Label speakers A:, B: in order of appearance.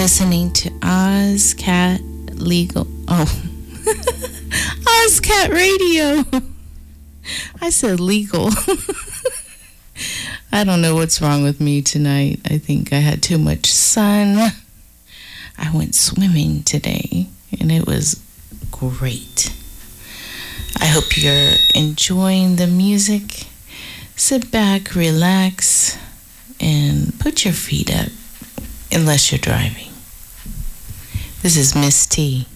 A: listening to Ozcat Legal. Oh, Ozcat Radio. I said legal. I don't know what's wrong with me tonight. I think I had too much sun. I went swimming today, and it was great. I hope you're enjoying the music. Sit back, relax, and put your feet up, unless you're driving. This is Miss T.